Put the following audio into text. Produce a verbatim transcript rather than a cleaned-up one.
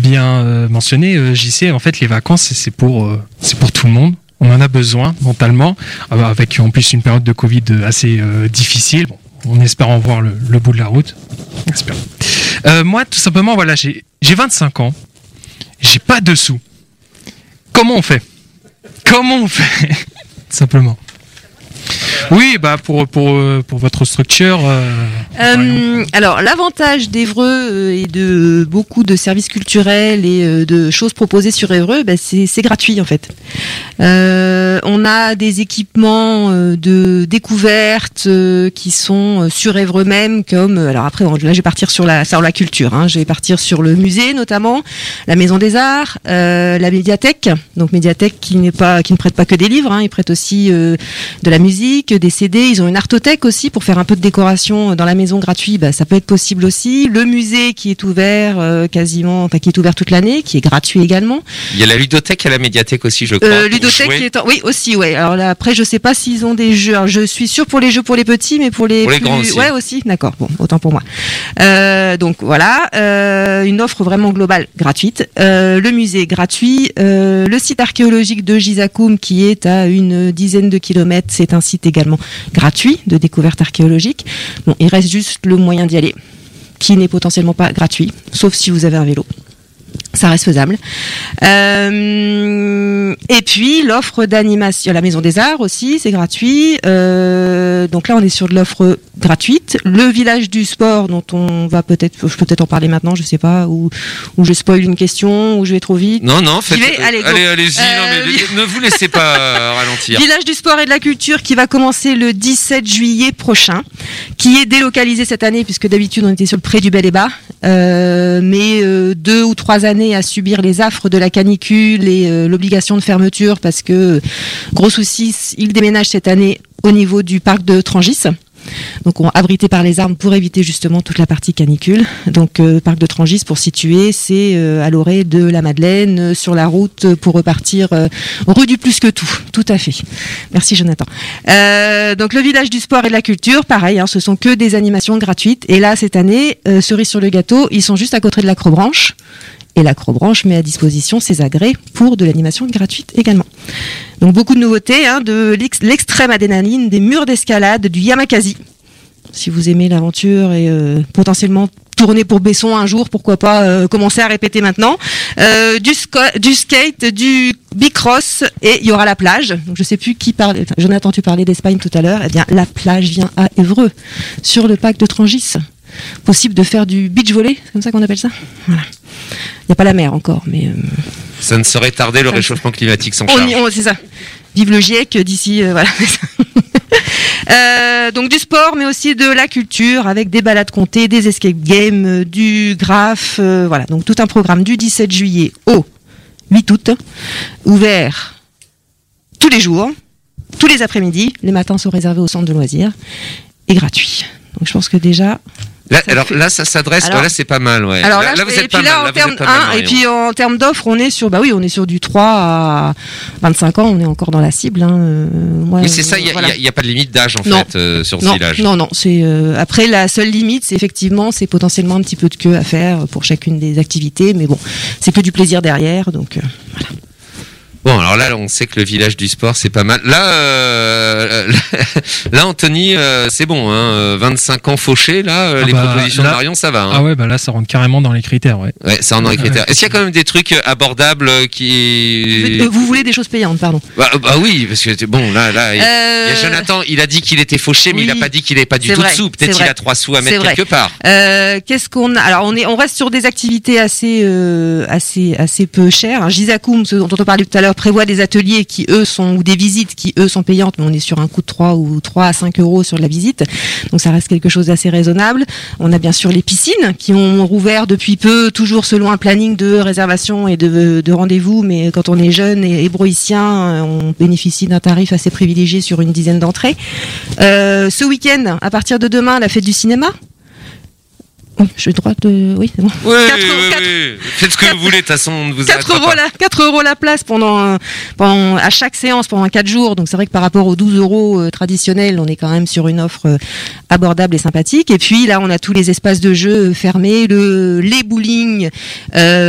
bien euh, mentionné, euh, J C, en fait, les vacances, c'est pour, euh, c'est pour tout le monde. On en a besoin mentalement, euh, avec en plus une période de Covid assez euh, difficile. Bon, on espère en voir le, le bout de la route. J'espère. Euh, moi, tout simplement, voilà, j'ai, j'ai vingt-cinq ans, j'ai pas de sous. Comment on fait ? Comment on fait ? Tout simplement. Oui, bah pour pour pour votre structure. Euh, euh, alors l'avantage d'Évreux et de beaucoup de services culturels et de choses proposées sur Évreux, bah, c'est c'est gratuit en fait. Euh, on a des équipements de découverte qui sont sur Évreux même, comme alors après là je vais partir sur la sur la culture. Hein, je vais partir sur le musée notamment, la Maison des Arts, euh, la médiathèque. Donc médiathèque qui n'est pas qui ne prête pas que des livres, hein, ils prêtent aussi euh, de la musique, des C D, ils ont une artothèque aussi pour faire un peu de décoration dans la maison gratuit, bah, ça peut être possible aussi. Le musée qui est ouvert euh, quasiment, enfin qui est ouvert toute l'année, qui est gratuit également. Il y a la ludothèque et la médiathèque aussi, je crois. Euh, ludothèque qui est en... oui aussi, ouais. Alors là, après je sais pas s'ils ont des jeux. Alors, je suis sûre pour les jeux pour les petits, mais pour les, pour les plus... grands aussi. Ouais aussi, d'accord. Bon, autant pour moi. Euh, donc voilà, euh, une offre vraiment globale, gratuite. Euh, le musée gratuit, euh, le site archéologique de Gizakoum qui est à une dizaine de kilomètres, c'est un site également gratuit de découverte archéologique. Bon, il reste juste le moyen d'y aller, qui n'est potentiellement pas gratuit, sauf si vous avez un vélo. Ça reste faisable. Euh, et puis l'offre d'animation, la Maison des Arts aussi, c'est gratuit. Euh, donc là, on est sur de l'offre gratuite. Le village du sport, dont on va peut-être, je peux peut-être en parler maintenant, je sais pas, ou ou je spoil une question, ou je vais trop vite. Non, non, faites. Vais, allez, allez, allez-y. Euh, non, mais ne vous laissez pas ralentir. Village du sport et de la culture qui va commencer le dix-sept juillet prochain, qui est délocalisé cette année puisque d'habitude on était sur le pré du Bel et Bas, euh, mais euh, deux ou trois années à subir les affres de la canicule et euh, l'obligation de fermeture parce que, gros souci, il déménage cette année au niveau du parc de Trangis. Donc on abrité par les arbres pour éviter justement toute la partie canicule. Donc euh, parc de Trangis pour situer, c'est euh, à l'orée de la Madeleine, euh, sur la route pour repartir euh, rue du Plus que tout. Tout à fait. Merci Jonathan. Euh, donc le village du sport et de la culture, pareil, hein, ce sont que des animations gratuites. Et là cette année, euh, cerise sur le gâteau, ils sont juste à côté de l'Acrobranche. Et l'Acrobranche met à disposition ses agrès pour de l'animation gratuite également. Donc beaucoup de nouveautés, hein, de l'extrême adrénaline, des murs d'escalade, du Yamakasi. Si vous aimez l'aventure et euh, potentiellement tourner pour Besson un jour, pourquoi pas euh, commencer à répéter maintenant. Euh, du, sco- du skate, du bicross et il y aura la plage. Donc je sais plus qui parlait. Enfin, Jonathan, tu parlais d'Espagne tout à l'heure. Eh bien, la plage vient à Évreux, sur le parc de Trangis. Possible de faire du beach volley, c'est comme ça qu'on appelle ça. Voilà. Il n'y a pas la mer encore, mais... Euh... Ça ne saurait tarder, le ça réchauffement climatique s'en charge. On y, on, c'est ça. Vive le GIEC d'ici, euh, voilà. euh, donc du sport, mais aussi de la culture, avec des balades comptées, des escape games, euh, du graphe, euh, voilà. Donc tout un programme du dix-sept juillet au huit août, ouvert tous les jours, tous les après-midi. Les matins sont réservés au centre de loisirs et gratuit. Donc je pense que déjà... Là, alors fait... là, ça s'adresse. Alors, là, c'est pas mal, ouais. Alors là, là, là vous êtes pas là, mal. Là, terme, vous êtes pas hein, mal. Et puis en termes d'offres, on est sur, bah oui, on est sur du trois à vingt-cinq ans. On est encore dans la cible. Hein. Euh, moi, oui, c'est ça. Il euh, y, voilà. y a pas de limite d'âge en non. fait euh, sur ce non, village. Non, non. C'est euh, après la seule limite, c'est effectivement, c'est potentiellement un petit peu de queue à faire pour chacune des activités, mais bon, c'est que du plaisir derrière, donc euh, voilà. Bon, alors là, on sait que le village du sport, c'est pas mal. Là, euh, là, Anthony, euh, c'est bon, hein, vingt-cinq ans fauchés, là, ah les bah, propositions là, de Marion, ça va. Hein. Ah ouais, bah là, ça rentre carrément dans les critères, ouais. Ouais, ça rentre dans les critères. Ouais. Est-ce qu'il y a quand même des trucs abordables qui... Vous, vous voulez des choses payantes, pardon. Bah, bah oui, parce que bon, là, là, il euh... y a Jonathan, il a dit qu'il était fauché, mais oui, il a pas dit qu'il n'avait pas du tout vrai, de sous. Peut-être qu'il a trois sous à mettre quelque part. Euh, qu'est-ce qu'on a? Alors, on est, on reste sur des activités assez, euh, assez, assez peu chères. Gizakoum, ce dont on parlait tout à l'heure, prévoit des ateliers qui eux sont ou des visites qui eux sont payantes, mais on est sur un coût de trois ou trois à cinq euros sur la visite, donc ça reste quelque chose d'assez raisonnable. On a bien sûr les piscines qui ont rouvert depuis peu, toujours selon un planning de réservation et de, de rendez-vous, mais quand on est jeune et hébroïcien, on bénéficie d'un tarif assez privilégié sur une dizaine d'entrées. Euh, ce week-end, à partir de demain, la fête du cinéma. J'ai le droit de... Oui, c'est bon. Oui, quatre, oui, quatre, oui. Faites ce que quatre, vous voulez, de toute façon, on ne vous quatre euros, pas. La, quatre euros la place pendant, pendant, à chaque séance pendant quatre jours. Donc c'est vrai que par rapport aux douze euros euh, traditionnels, on est quand même sur une offre euh, abordable et sympathique. Et puis là, on a tous les espaces de jeu fermés, le, les bowling, euh,